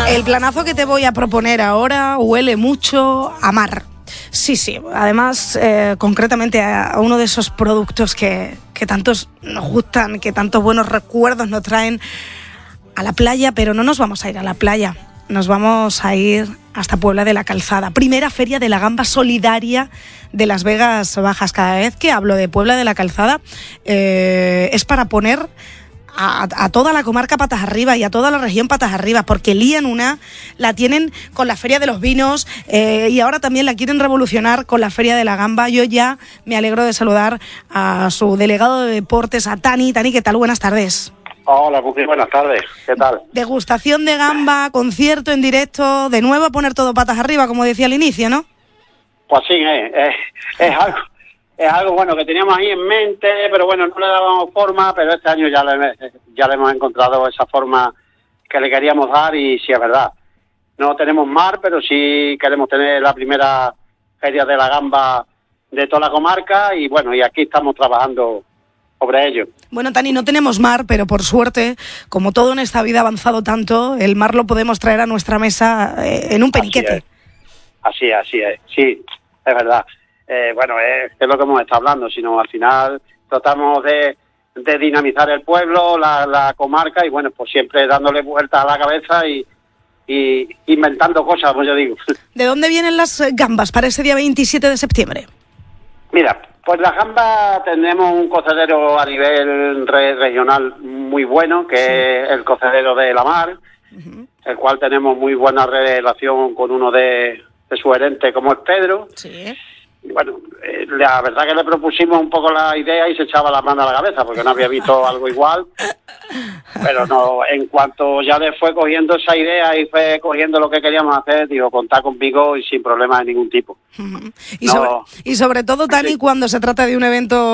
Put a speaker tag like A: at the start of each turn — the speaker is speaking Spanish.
A: El planazo que te voy a proponer ahora huele mucho a mar. Sí, además concretamente a uno de esos productos que tantos nos gustan, que tantos buenos recuerdos nos traen a la playa, pero no nos vamos a ir a la playa, nos vamos a ir hasta Puebla de la Calzada, primera feria de la gamba solidaria de Las Vegas Bajas. Cada vez que hablo de Puebla de la Calzada es para poner a toda la comarca patas arriba y a toda la región patas arriba, porque lían una, la tienen con la Feria de los Vinos y ahora también la quieren revolucionar con la Feria de la Gamba. Yo ya me alegro de saludar a su delegado de deportes, a Tani. Tani, ¿qué tal? Buenas tardes.
B: Hola, Pupi, buenas tardes. ¿Qué tal?
A: Degustación de gamba, concierto en directo, de nuevo a poner todo patas arriba, como decía al inicio, ¿no?
B: Pues sí, es algo bueno que teníamos ahí en mente, pero bueno, no le dábamos forma, pero este año ya le hemos encontrado esa forma que le queríamos dar y sí es verdad. No tenemos mar, pero sí queremos tener la primera feria de la gamba de toda la comarca y bueno, y aquí estamos trabajando sobre ello.
A: Bueno, Tani, no tenemos mar, pero por suerte, como todo en esta vida ha avanzado tanto, el mar lo podemos traer a nuestra mesa en un peniquete.
B: Así es, sí, es verdad. Bueno, es lo que hemos estado hablando, sino al final tratamos de dinamizar el pueblo, la comarca y bueno, pues siempre dándole vueltas a la cabeza y inventando cosas, como yo digo.
A: ¿De dónde vienen las gambas para ese día 27 de septiembre?
B: Mira, pues las gambas tenemos un cocedero a nivel regional muy bueno, que es el cocedero de la Mar, el cual tenemos muy buena relación con uno de su gerente, como es Pedro.
A: Sí.
B: Y bueno, la verdad que le propusimos un poco la idea y se echaba la mano a la cabeza, porque no había visto algo igual. Pero no, en cuanto ya le fue cogiendo esa idea y fue cogiendo lo que queríamos hacer, digo, contar conmigo y sin problemas de ningún tipo.
A: Y sobre todo, Tani, cuando se trata de un evento